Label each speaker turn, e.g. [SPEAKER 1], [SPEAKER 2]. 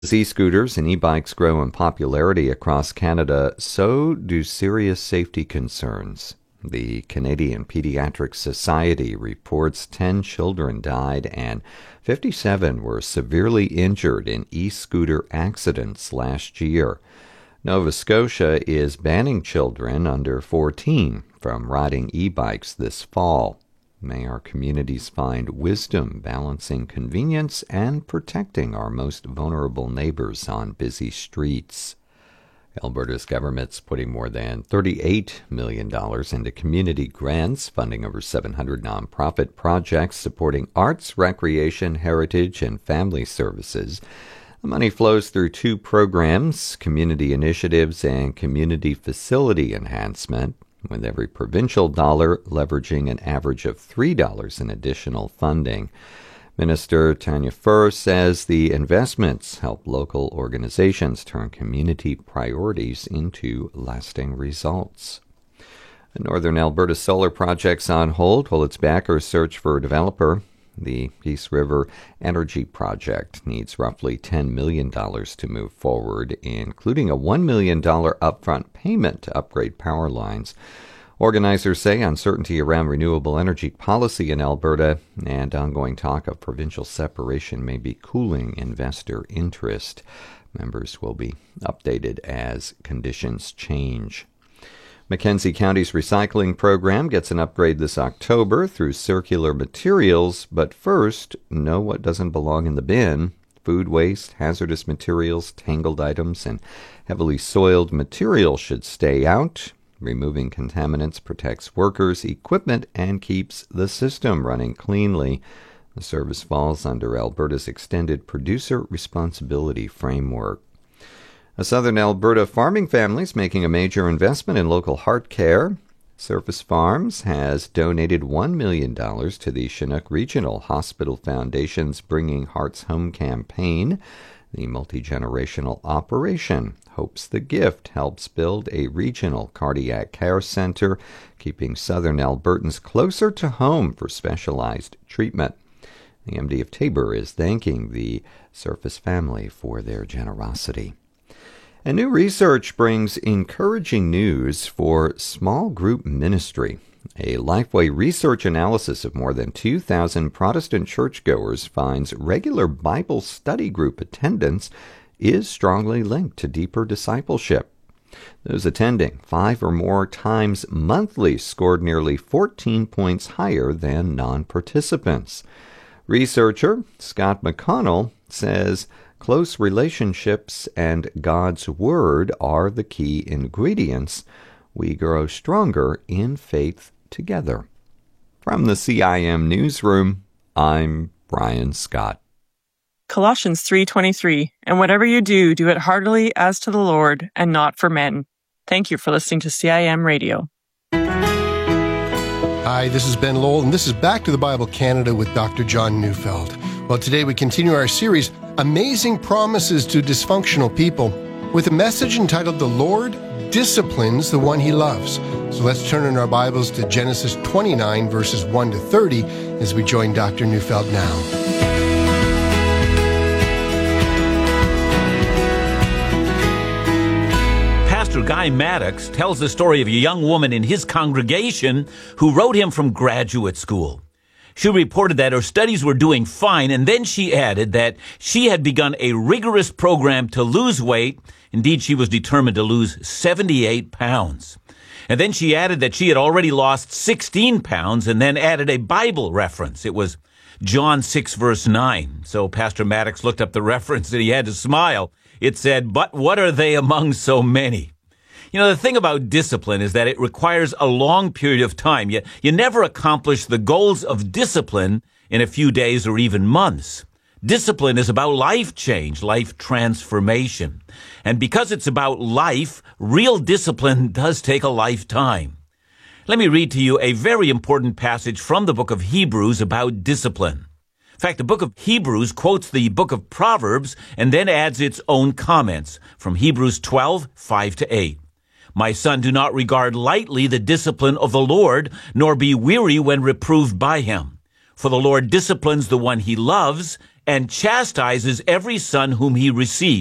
[SPEAKER 1] As e-scooters and e-bikes grow in popularity across Canada, so do serious safety concerns. The Canadian Pediatric Society reports 10 children died and 57 were severely injured in e-scooter accidents last year. Nova Scotia is banning children under 14 from riding e-bikes this fall. May our communities find wisdom balancing convenience and protecting our most vulnerable neighbors on busy streets. Alberta's government's putting more than $38 million into community grants, funding over 700 nonprofit projects supporting arts, recreation, heritage, and family services. The money flows through two programs, community initiatives and community facility enhancement, with every provincial dollar leveraging an average of $3 in additional funding. Minister Tanya Furr says the investments help local organizations turn community priorities into lasting results. The Northern Alberta solar project's on hold while its backers search for a developer. The Peace River Energy Project needs roughly $10 million to move forward, including a $1 million upfront payment to upgrade power lines. Organizers say uncertainty around renewable energy policy in Alberta and ongoing talk of provincial separation may be cooling investor interest. Members will be updated as conditions change. Mackenzie County's recycling program gets an upgrade this October through circular materials, but first, know what doesn't belong in the bin. Food waste, hazardous materials, tangled items, and heavily soiled material should stay out. Removing contaminants protects workers, equipment, and keeps the system running cleanly. The service falls under Alberta's Extended Producer Responsibility Framework. A Southern Alberta farming family is making a major investment in local heart care. Surface Farms has donated $1 million to the Chinook Regional Hospital Foundation's Bringing Hearts Home campaign. The multi-generational operation hopes the gift helps build a regional cardiac care center, keeping Southern Albertans closer to home for specialized treatment. The MD of Tabor is thanking the Surface family for their generosity. And new research brings encouraging news for small group ministry. A Lifeway research analysis of more than 2,000 Protestant churchgoers finds regular Bible study group attendance is strongly linked to deeper discipleship. Those attending 5 or more times monthly scored nearly 14 points higher than non-participants. Researcher Scott McConnell says close relationships and God's Word are the key ingredients. We grow stronger in faith together. From the CIM Newsroom, I'm Brian Scott.
[SPEAKER 2] Colossians 3:23, and whatever you do, do it heartily as to the Lord and not for men. Thank you for listening to CIM Radio.
[SPEAKER 3] Hi, this is Ben Lowell, and this is Back to the Bible Canada with Dr. John Neufeld. Well, today we continue our series, Amazing Promises to Dysfunctional People, with a message entitled, The Lord Disciplines the One He Loves. So let's turn in our Bibles to Genesis 29, verses 1 to 30, as we join Dr. Neufeld now.
[SPEAKER 4] Pastor Guy Maddox tells the story of a young woman in his congregation who wrote him from graduate school. She reported that her studies were doing fine, and then she added that she had begun a rigorous program to lose weight. Indeed, she was determined to lose 78 pounds. And then she added that she had already lost 16 pounds and then added a Bible reference. It was John 6, verse 9. So Pastor Maddox looked up the reference and he had to smile. It said, "But what are they among so many?" You know, the thing about discipline is that it requires a long period of time. You never accomplish the goals of discipline in a few days or even months. Discipline is about life change, life transformation. And because it's about life, real discipline does take a lifetime. Let me read to you a very important passage from the book of Hebrews about discipline. In fact, the book of Hebrews quotes the book of Proverbs and then adds its own comments from Hebrews 12, 5 to 8. "My son, do not regard lightly the discipline of the Lord, nor be weary when reproved by him. For the Lord disciplines the one he loves, and chastises every son whom he receives.